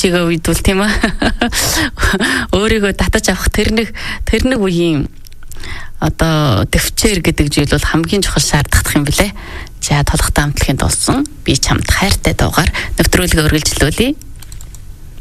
чигээ үед бол тийм ээ. Өөрийгөө татаж авах тэр нэг үеийн одоо төвчээр гэдэг зүйл бол хамгийн чухал шаардлагатай юм билэ. За толгойтой хамтлагийн дулсан би чамд хайртай дуугаар нэвтрүүлгээ үргэлжлүүлье.